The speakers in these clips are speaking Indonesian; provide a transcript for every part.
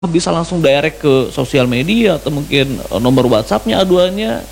bisa langsung direct ke sosial media atau mungkin nomor WhatsApp-nya aduannya?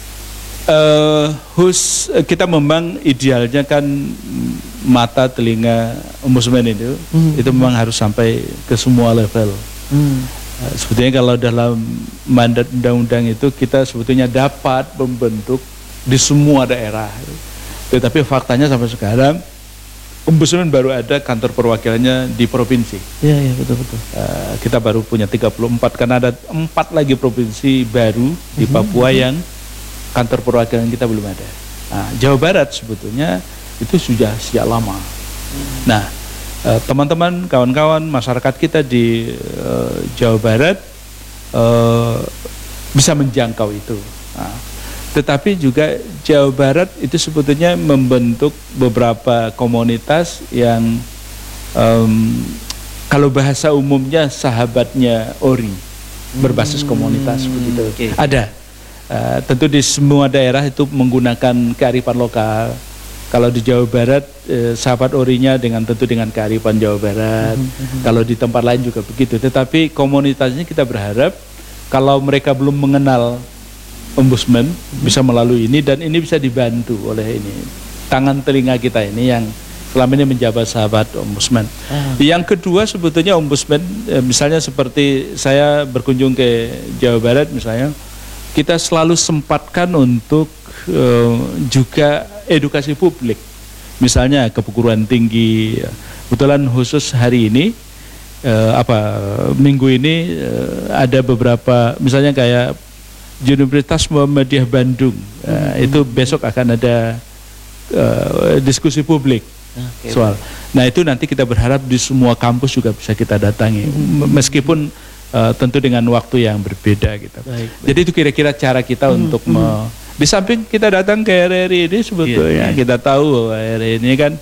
Kita memang idealnya kan mata telinga ombudsman itu memang harus sampai ke semua level. Sebetulnya kalau dalam mandat undang-undang itu kita sebetulnya dapat membentuk di semua daerah. Tetapi faktanya sampai sekarang ombudsman baru ada kantor perwakilannya di provinsi. Iya, betul. Kita baru punya 34 karena ada 4 lagi provinsi baru di Papua yang kantor perwakilan kita belum ada. Nah, Jawa Barat sebetulnya itu sudah sejak lama. Nah, teman-teman, kawan-kawan, masyarakat kita di Jawa Barat bisa menjangkau itu. Nah, tetapi juga Jawa Barat itu sebetulnya membentuk beberapa komunitas yang kalau bahasa umumnya sahabatnya ORI, berbasis komunitas begitu. Okay. Ada. Tentu di semua daerah itu menggunakan kearifan lokal. Kalau di Jawa Barat sahabat ORI-nya tentu dengan kearifan Jawa Barat. Kalau di tempat lain juga begitu. Tetapi komunitasnya kita berharap kalau mereka belum mengenal ombudsman bisa melalui ini, dan ini bisa dibantu oleh ini tangan telinga kita ini yang selama ini menjabat sahabat ombudsman. Yang kedua sebetulnya ombudsman misalnya seperti saya berkunjung ke Jawa Barat misalnya, kita selalu sempatkan untuk juga edukasi publik. Misalnya ke perguruan tinggi, kebetulan khusus hari ini minggu ini ada beberapa misalnya kayak Universitas Muhammadiyah Bandung, itu besok akan ada diskusi publik soal. Nah itu nanti kita berharap di semua kampus juga bisa kita datangi, meskipun tentu dengan waktu yang berbeda gitu. Baik. Jadi itu kira-kira cara kita untuk di samping kita datang ke RRI ini sebetulnya kita tahu bahwa RRI ini kan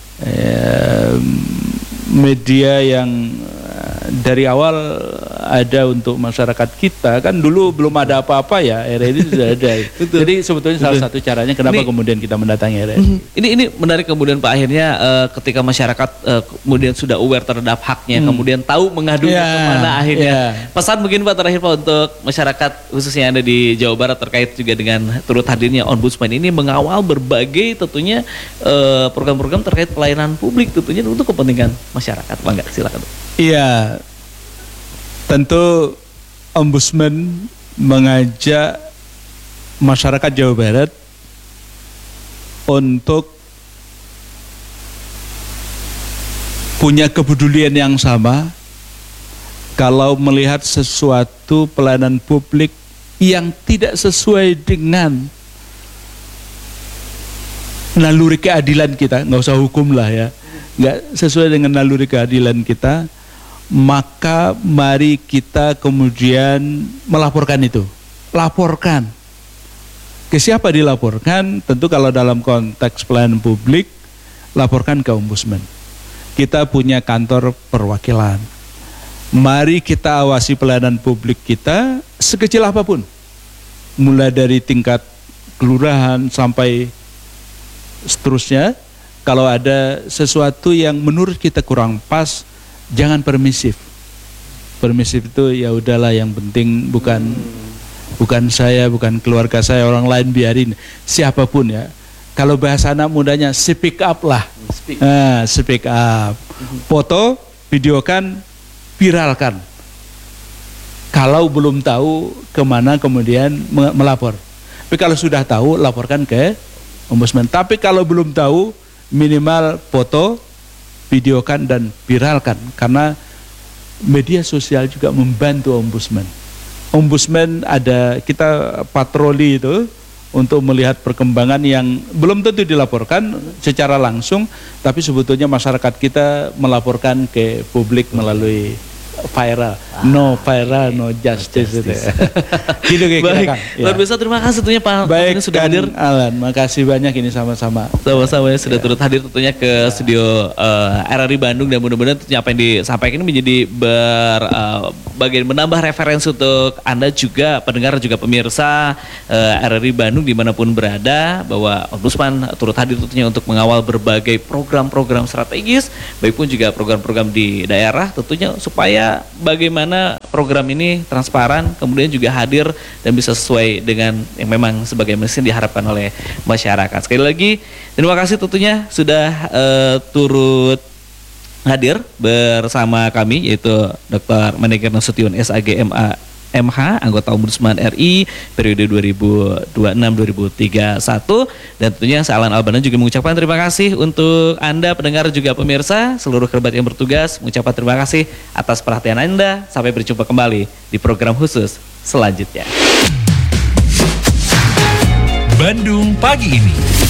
media yang dari awal ada untuk masyarakat kita, kan dulu belum ada apa-apa ya, RRI sudah ada. Jadi sebetulnya salah satu caranya kenapa kemudian kita mendatangi RRI. Ini menarik kemudian Pak, akhirnya ketika masyarakat kemudian sudah aware terhadap haknya, kemudian tahu mengadunya kemana akhirnya. Pesan mungkin Pak terakhir Pak untuk masyarakat khususnya yang ada di Jawa Barat terkait juga dengan turut hadirnya ombudsman ini mengawal berbagai tentunya program-program terkait pelayanan publik tentunya untuk kepentingan masyarakat. Bangga, silakan. Iya, tentu ombudsman mengajak masyarakat Jawa Barat untuk punya kepedulian yang sama kalau melihat sesuatu pelayanan publik yang tidak sesuai dengan naluri keadilan kita, nggak usah hukum lah ya, nggak sesuai dengan naluri keadilan kita, maka mari kita kemudian melaporkan itu. Laporkan. Ke siapa dilaporkan? Tentu kalau dalam konteks pelayanan publik, laporkan ke ombudsman. Kita punya kantor perwakilan. Mari kita awasi pelayanan publik kita sekecil apapun. Mulai dari tingkat kelurahan sampai seterusnya. Kalau ada sesuatu yang menurut kita kurang pas, jangan permisif. Permisif itu ya udahlah, yang penting bukan saya, bukan keluarga saya, orang lain biarin, siapapun ya. Kalau bahasa anak mudanya speak up lah. Speak up. Foto, videokan, viralkan. Kalau belum tahu kemana kemudian melapor. Tapi kalau sudah tahu, laporkan ke ombudsman. Tapi kalau belum tahu, minimal foto, videokan dan viralkan, karena media sosial juga membantu ombudsman. Ombudsman kita patroli itu untuk melihat perkembangan yang belum tentu dilaporkan secara langsung, tapi sebetulnya masyarakat kita melaporkan ke publik melalui viral, no viral, no justice. Gitu kira-kira. Luar biasa, terima kasih tentunya Pak. Baik, sudah hadir. Alan, makasih banyak ini sama-sama. Sama-sama ya, sudah turut hadir tentunya ke studio RRI Bandung, dan mudah-mudahan tentunya apa yang disampaikan ini menjadi bagian menambah referensi untuk Anda juga, pendengar juga pemirsa RRI Bandung dimanapun berada, bahwa ombudsman turut hadir tentunya untuk mengawal berbagai program-program strategis, baik pun juga program-program di daerah tentunya supaya kita bagaimana program ini transparan, kemudian juga hadir dan bisa sesuai dengan yang memang sebagai mesin diharapkan oleh masyarakat. Sekali lagi, terima kasih tentunya sudah turut hadir bersama kami, yaitu Dr. Maneger Nasution SAG MH, anggota Ombudsman RI periode 2026-2031, dan tentunya saya Alan Albana juga mengucapkan terima kasih untuk Anda pendengar juga pemirsa, seluruh kerabat yang bertugas, mengucapkan terima kasih atas perhatian Anda. Sampai berjumpa kembali di program khusus selanjutnya. Bandung Pagi Ini.